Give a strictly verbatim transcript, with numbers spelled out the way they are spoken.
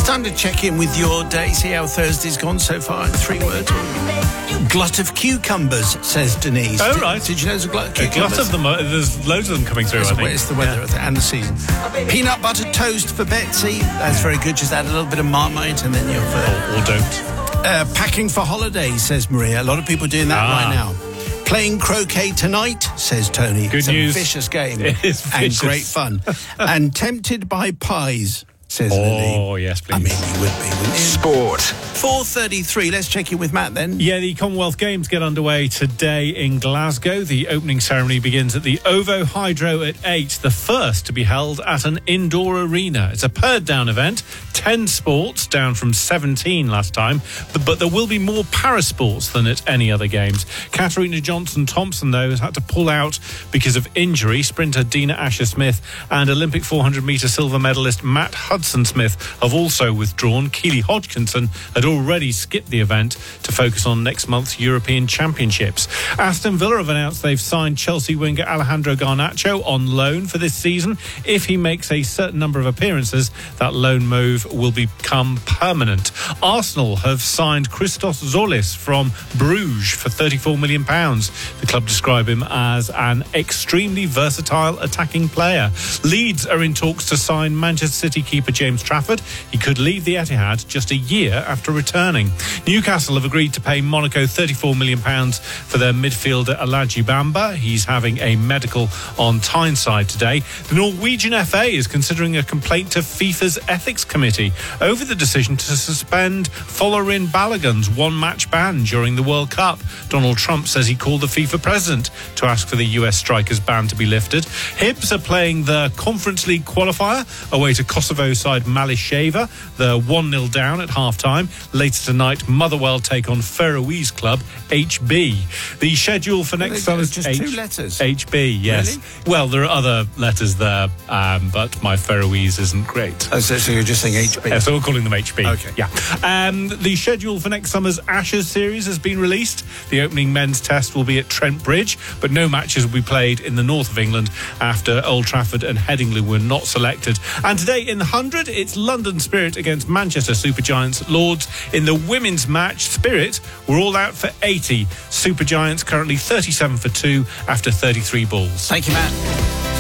Time to check in with your day, see how Thursday's gone so far in three words. Glut of cucumbers, says Denise. Oh, did, right. Did you know there's a glut of A cucumbers? glut of them. uh, There's loads of them coming through, It's, I think. it's the weather Yeah. and the season. Peanut butter toast for Betsy. That's very good. Just add a little bit of Marmite and then you're for... Or, or don't. Uh, packing for holidays, says Maria. A lot of people doing that Ah. right now. Playing croquet tonight, says Tony. Good it's news. a vicious game. It is and vicious. great fun. And tempted by pies, says Oh, Lily. yes, please. I mean, you would be, wouldn't you? Sport. four thirty-three. Let's check in with Matt then. Yeah, the Commonwealth Games get underway today in Glasgow. The opening ceremony begins at the Ovo Hydro at eight, the first to be held at an indoor arena. It's a pared-down event, ten sports, down from seventeen last time, but there will be more parasports than at any other Games. Katarina Johnson-Thompson, though, has had to pull out because of injury. Sprinter Dina Asher-Smith and Olympic four hundred metre silver medalist Matt Hudson-Smith have also withdrawn. Keely Hodgkinson had already skipped the event to focus on next month's European Championships. Aston Villa have announced they've signed Chelsea winger Alejandro Garnacho on loan for this season. If he makes a certain number of appearances, that loan move will become permanent. Arsenal have signed Christos Zolis from Bruges for thirty-four million pounds. The club describe him as an extremely versatile attacking player. Leeds are in talks to sign Manchester City keeper James Trafford. He could leave the Etihad just a year after returning. Newcastle have agreed to pay Monaco thirty-four million pounds for their midfielder Aladji Bamba. He's having a medical on Tyneside today. The Norwegian F A is considering a complaint to FIFA's Ethics Committee over the decision to suspend Folarin Balogun's one-match ban during the World Cup. Donald Trump says he called the FIFA president to ask for the U S striker's ban to be lifted. Hibs are playing the Conference League qualifier away to Kosovo side Malisheva. They're one nil down at half-time. Later tonight, Motherwell take on Faroese club H B. The schedule for next summer's just H- two letters. H B, yes. Really? Well, there are other letters there, um, but my Faroese isn't great. Oh, so, so you're just saying H B? Yeah, so we're calling them H B. Okay. Yeah. Um, the schedule for next summer's Ashes series has been released. The opening men's test will be at Trent Bridge, but no matches will be played in the north of England after Old Trafford and Headingley were not selected. And today in the one hundred, it's London Spirit against Manchester Supergiants Lords. In the women's match, Spirit were all out for eighty. Supergiants currently thirty-seven for two after thirty-three balls. Thank you, Matt.